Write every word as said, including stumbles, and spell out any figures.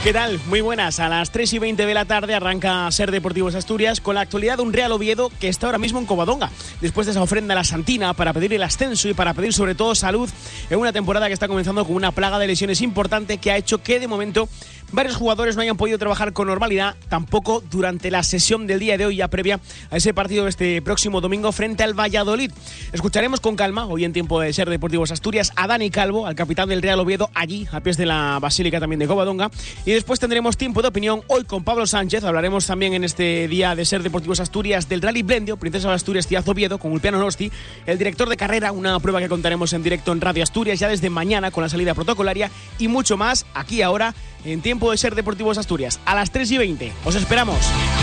¿Qué tal? Muy buenas. A las tres y veinte de la tarde arranca Ser Deportivos Asturias con la actualidad de un Real Oviedo que está ahora mismo en Covadonga, después de esa ofrenda a la Santina para pedir el ascenso y para pedir sobre todo salud en una temporada que está comenzando con una plaga de lesiones importante que ha hecho que de momento varios jugadores no hayan podido trabajar con normalidad, tampoco durante la sesión del día de hoy, ya previa a ese partido de este próximo domingo frente al Valladolid. Escucharemos con calma, hoy en tiempo de Ser Deportivos Asturias, a Dani Calvo, al capitán del Real Oviedo, allí, a pies de la Basílica también de Covadonga. Y después tendremos tiempo de opinión hoy con Pablo Sánchez. Hablaremos también en este día de Ser Deportivos Asturias del Rally Blendio, Princesa de Asturias, Ciudad Oviedo, con Ulpiano Nosti, el director de carrera, una prueba que contaremos en directo en Radio Asturias ya desde mañana con la salida protocolaria y mucho más aquí ahora en tiempo de Ser Deportivos Asturias. A las tres y veinte. Os esperamos.